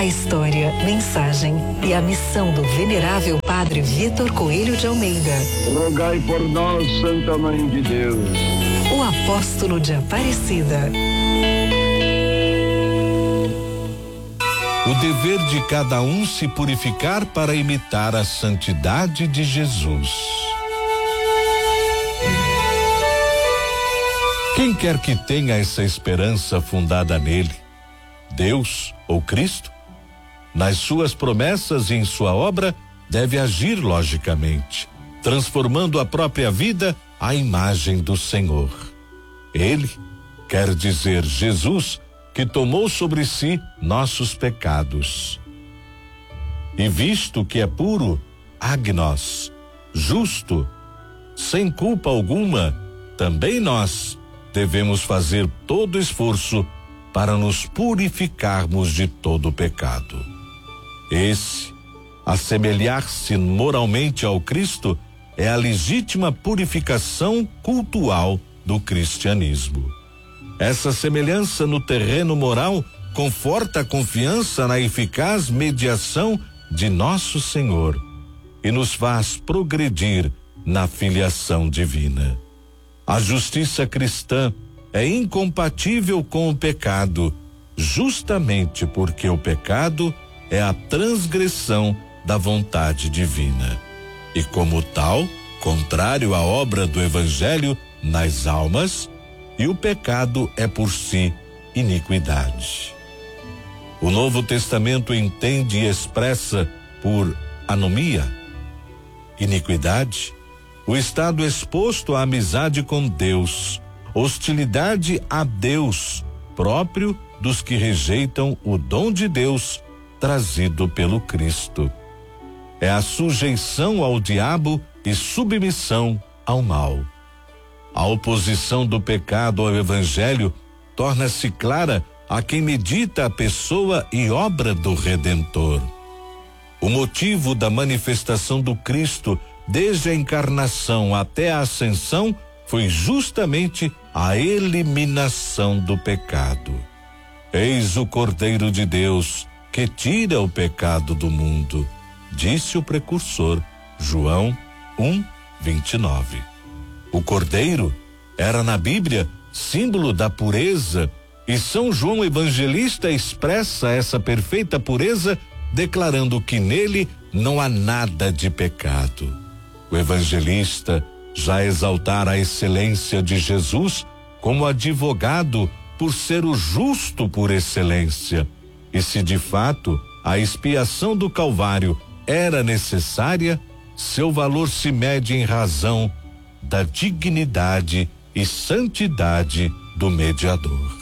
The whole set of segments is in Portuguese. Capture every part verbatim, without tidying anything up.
A história, mensagem e a missão do venerável Padre Vitor Coelho de Almeida. Rogai por nós, Santa Mãe de Deus. O apóstolo de Aparecida. O dever de cada um se purificar para imitar a santidade de Jesus. Quem quer que tenha essa esperança fundada nele, Deus ou Cristo, nas suas promessas e em sua obra, deve agir logicamente, transformando a própria vida à imagem do Senhor. Ele, quer dizer Jesus, que tomou sobre si nossos pecados. E visto que é puro, agnos, justo, sem culpa alguma, também nós devemos fazer todo esforço para nos purificarmos de todo pecado. Esse, assemelhar-se moralmente ao Cristo, é a legítima purificação cultual do cristianismo. Essa semelhança no terreno moral conforta a confiança na eficaz mediação de nosso Senhor e nos faz progredir na filiação divina. A justiça cristã é incompatível com o pecado, justamente porque o pecado é a transgressão da vontade divina. E como tal, contrário à obra do Evangelho nas almas, e o pecado é por si iniquidade. O Novo Testamento entende e expressa por anomia, iniquidade, o estado exposto à amizade com Deus, hostilidade a Deus, próprio dos que rejeitam o dom de Deus trazido pelo Cristo. É a sujeição ao diabo e submissão ao mal. A oposição do pecado ao Evangelho torna-se clara a quem medita a pessoa e obra do Redentor. O motivo da manifestação do Cristo, desde a encarnação até a ascensão, foi justamente a eliminação do pecado. Eis o Cordeiro de Deus que tira o pecado do mundo, disse o precursor, João um, vinte e nove. O Cordeiro era na Bíblia símbolo da pureza, e São João Evangelista expressa essa perfeita pureza declarando que nele não há nada de pecado. O evangelista já exaltara a excelência de Jesus como advogado por ser o justo por excelência. E se de fato a expiação do Calvário era necessária, seu valor se mede em razão da dignidade e santidade do mediador.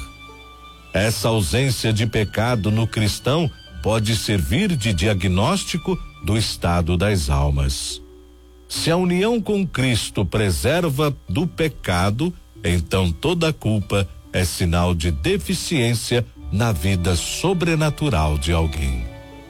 Essa ausência de pecado no cristão pode servir de diagnóstico do estado das almas. Se a união com Cristo preserva do pecado, então toda culpa é sinal de deficiência na vida sobrenatural de alguém.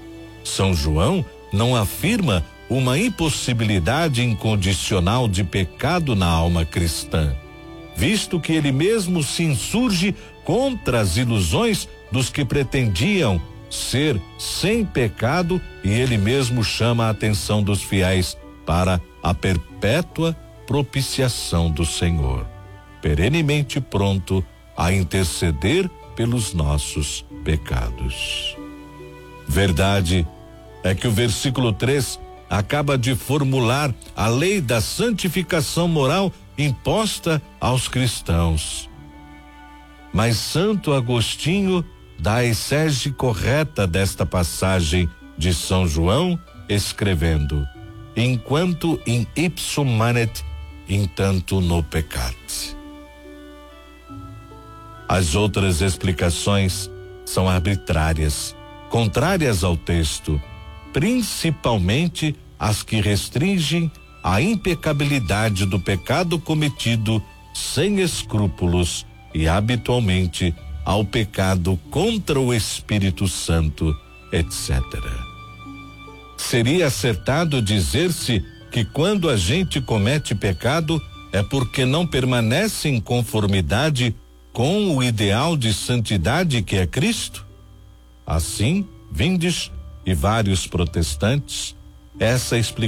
São João não afirma uma impossibilidade incondicional de pecado na alma cristã, visto que ele mesmo se insurge contra as ilusões dos que pretendiam ser sem pecado, e ele mesmo chama a atenção dos fiéis para a perpétua propiciação do Senhor, perenemente pronto a interceder pelos nossos pecados. Verdade é que o versículo três acaba de formular a lei da santificação moral imposta aos cristãos. Mas Santo Agostinho dá a exégese correta desta passagem de São João, escrevendo: enquanto in ipsum manet, intanto no peccat. As outras explicações são arbitrárias, contrárias ao texto, principalmente as que restringem a impecabilidade do pecado cometido sem escrúpulos e habitualmente ao pecado contra o Espírito Santo, etcétera. Seria acertado dizer-se que quando a gente comete pecado é porque não permanece em conformidade com o ideal de santidade que é Cristo? Assim, Vindes e vários protestantes, essa explicação